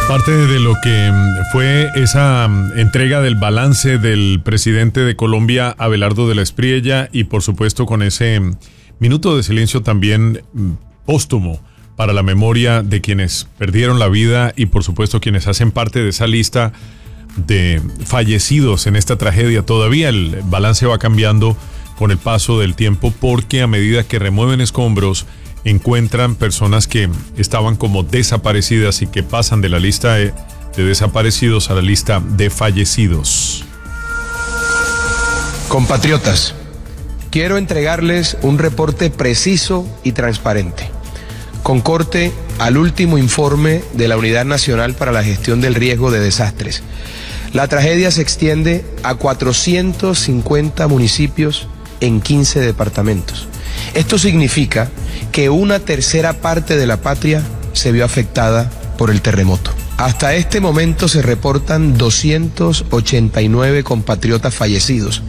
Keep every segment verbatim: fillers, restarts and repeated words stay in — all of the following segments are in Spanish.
Parte de lo que fue esa entrega del balance del presidente de Colombia, Abelardo de la Espriella, y por supuesto con ese minuto de silencio también póstumo para la memoria de quienes perdieron la vida y por supuesto quienes hacen parte de esa lista de fallecidos en esta tragedia. Todavía el balance va cambiando con el paso del tiempo porque a medida que remueven escombros encuentran personas que estaban como desaparecidas y que pasan de la lista de desaparecidos a la lista de fallecidos. Compatriotas, quiero entregarles un reporte preciso y transparente, con corte al último informe de la Unidad Nacional para la Gestión del Riesgo de Desastres. La tragedia se extiende a cuatrocientos cincuenta municipios en quince departamentos. Esto significa que una tercera parte de la patria se vio afectada por el terremoto. Hasta este momento se reportan doscientos ochenta y nueve compatriotas fallecidos,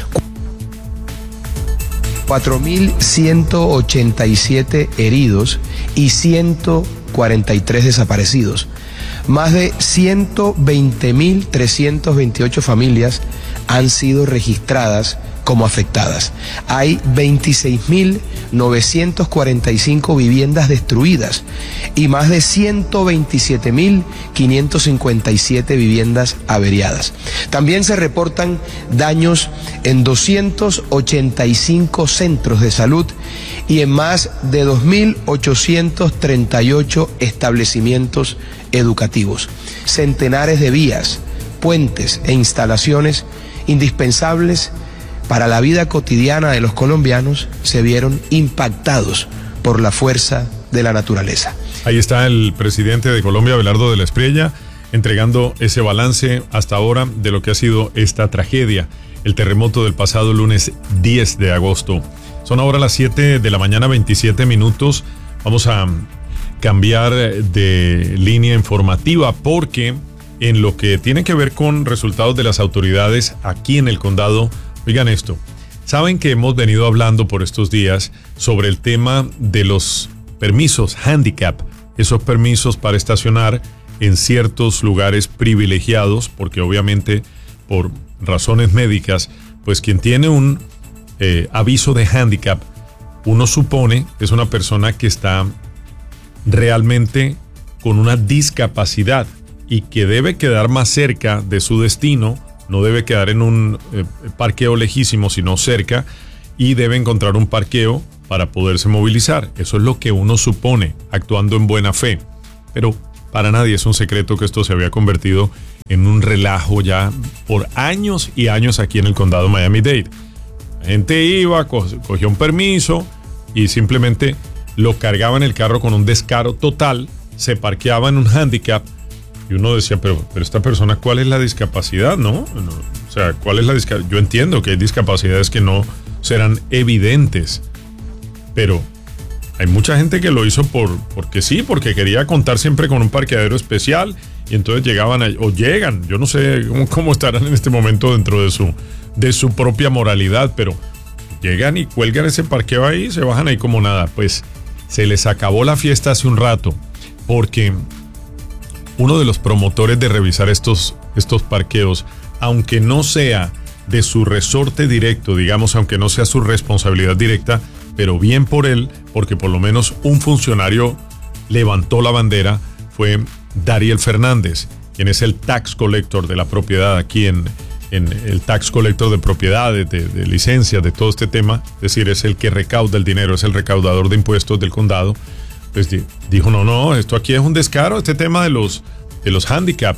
cuatro mil ciento ochenta y siete heridos y ciento cuarenta y tres desaparecidos. Más de ciento veinte mil trescientas veintiocho familias han sido registradas como afectadas. Hay veintiséis mil novecientas cuarenta y cinco viviendas destruidas y más de ciento veintisiete mil quinientas cincuenta y siete viviendas averiadas. También se reportan daños en doscientos ochenta y cinco centros de salud y en más de dos mil ochocientos treinta y ocho establecimientos educativos. Centenares de vías, puentes e instalaciones indispensables para la vida cotidiana de los colombianos se vieron impactados por la fuerza de la naturaleza. Ahí está el presidente de Colombia, Abelardo de la Espriella, entregando ese balance hasta ahora de lo que ha sido esta tragedia, el terremoto del pasado lunes diez de agosto. Son ahora las siete de la mañana, veintisiete minutos. Vamos a cambiar de línea informativa porque en lo que tiene que ver con resultados de las autoridades aquí en el condado, oigan esto, saben que hemos venido hablando por estos días sobre el tema de los permisos handicap, esos permisos para estacionar en ciertos lugares privilegiados, porque obviamente por razones médicas, pues quien tiene un eh, aviso de handicap, uno supone que es una persona que está realmente con una discapacidad y que debe quedar más cerca de su destino. No debe quedar en un eh, parqueo lejísimo, sino cerca, y debe encontrar un parqueo para poderse movilizar. Eso es lo que uno supone, actuando en buena fe. Pero para nadie es un secreto que esto se había convertido en un relajo ya por años y años aquí en el condado Miami-Dade. La gente iba, co- cogía un permiso y simplemente lo cargaba en el carro con un descaro total, se parqueaba en un handicap. Y uno decía, pero, pero esta persona, ¿cuál es la discapacidad? ¿No? no o sea, ¿cuál es la discapacidad? Yo entiendo que hay discapacidades que no serán evidentes, pero hay mucha gente que lo hizo por, porque sí, porque quería contar siempre con un parqueadero especial y entonces llegaban, a, o llegan, yo no sé cómo, cómo estarán en este momento dentro de su, de su propia moralidad, pero llegan y cuelgan ese parqueo ahí, se bajan ahí como nada. Pues se les acabó la fiesta hace un rato, porque uno de los promotores de revisar estos, estos parqueos, aunque no sea de su resorte directo, digamos, aunque no sea su responsabilidad directa, pero bien por él, porque por lo menos un funcionario levantó la bandera, fue Dariel Fernández, quien es el tax collector de la propiedad aquí en, en el tax collector de propiedades, de, de licencias, de todo este tema, es decir, es el que recauda el dinero, es el recaudador de impuestos del condado. Pues dijo, no, no, esto aquí es un descaro, este tema de los, de los handicap.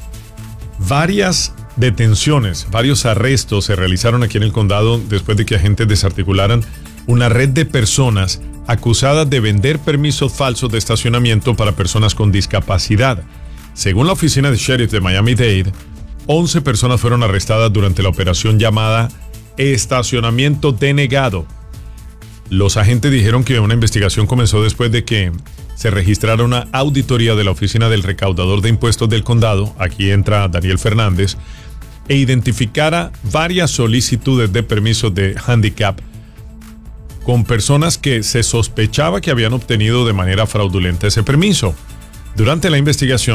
Varias detenciones, varios arrestos se realizaron aquí en el condado después de que agentes desarticularan una red de personas acusadas de vender permisos falsos de estacionamiento para personas con discapacidad. Según la oficina de sheriff de Miami-Dade, once personas fueron arrestadas durante la operación llamada Estacionamiento Denegado. Los agentes dijeron que una investigación comenzó después de que se registrara una auditoría de la oficina del recaudador de impuestos del condado, aquí entra Daniel Fernández, e identificara varias solicitudes de permisos de handicap con personas que se sospechaba que habían obtenido de manera fraudulenta ese permiso. Durante la investigación,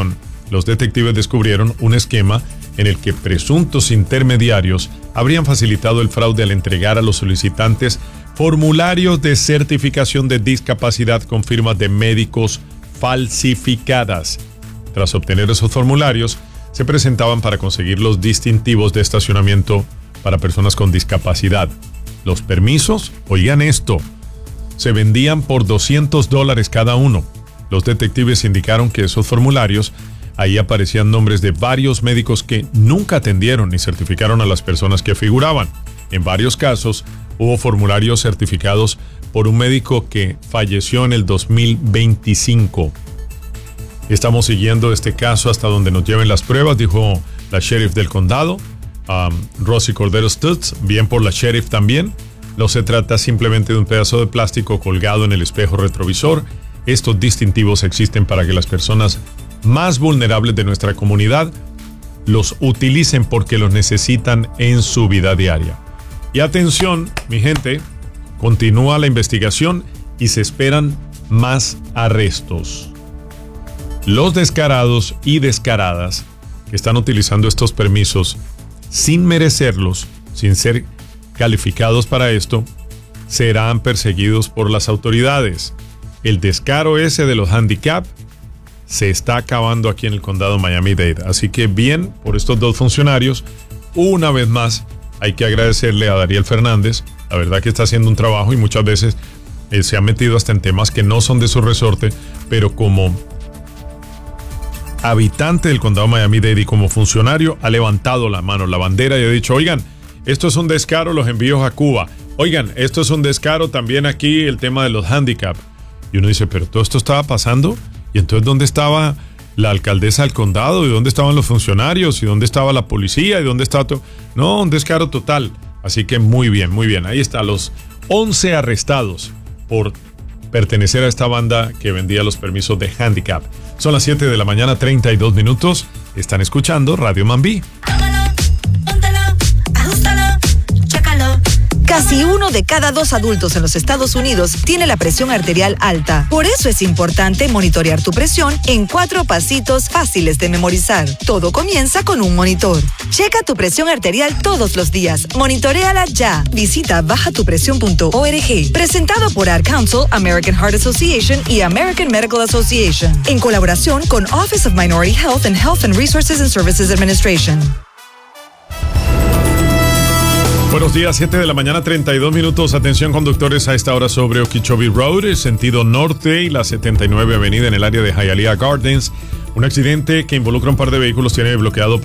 los detectives descubrieron un esquema en el que presuntos intermediarios habrían facilitado el fraude al entregar a los solicitantes formularios de certificación de discapacidad con firmas de médicos falsificadas. Tras obtener esos formularios, se presentaban para conseguir los distintivos de estacionamiento para personas con discapacidad. Los permisos, oigan esto, se vendían por doscientos dólares cada uno. Los detectives indicaron que esos formularios, ahí aparecían nombres de varios médicos que nunca atendieron ni certificaron a las personas que figuraban. En varios casos, hubo formularios certificados por un médico que falleció en el dos mil veinticinco. Estamos siguiendo este caso hasta donde nos lleven las pruebas, dijo la sheriff del condado, um, Rosie Cordero Stutz, bien por la sheriff también. No se trata simplemente de un pedazo de plástico colgado en el espejo retrovisor. Estos distintivos existen para que las personas más vulnerables de nuestra comunidad los utilicen porque los necesitan en su vida diaria. Y atención, mi gente, continúa la investigación y se esperan más arrestos. Los descarados y descaradas que están utilizando estos permisos sin merecerlos, sin ser calificados para esto, serán perseguidos por las autoridades. El descaro ese de los handicap se está acabando aquí en el condado Miami-Dade. Así que bien por estos dos funcionarios. Una vez más, hay que agradecerle a Dariel Fernández. La verdad que está haciendo un trabajo y muchas veces eh, se ha metido hasta en temas que no son de su resorte, pero como habitante del condado Miami-Dade y como funcionario ha levantado la mano, la bandera y ha dicho, oigan, esto es un descaro los envíos a Cuba. Oigan, esto es un descaro también aquí el tema de los handicap. Y uno dice, pero todo esto estaba pasando. Y entonces, ¿dónde estaba la alcaldesa del condado? ¿Y dónde estaban los funcionarios? ¿Y dónde estaba la policía? ¿Y dónde estaba todo? No, un descaro total. Así que muy bien, muy bien. Ahí está, los once arrestados por pertenecer a esta banda que vendía los permisos de handicap. Son las siete de la mañana, treinta y dos minutos. Están escuchando Radio Mambí. Casi uno de cada dos adultos en los Estados Unidos tiene la presión arterial alta. Por eso es importante monitorear tu presión en cuatro pasitos fáciles de memorizar. Todo comienza con un monitor. Checa tu presión arterial todos los días. Monitoréala ya. Visita baja tu presión punto org. Presentado por Ad Council, American Heart Association y American Medical Association. En colaboración con Office of Minority Health and Health and Resources and Services Administration. Buenos días, siete de la mañana, treinta y dos minutos. Atención conductores a esta hora sobre Okeechobee Road, sentido norte y la setenta y nueve avenida en el área de Hialeah Gardens. Un accidente que involucra un par de vehículos tiene bloqueado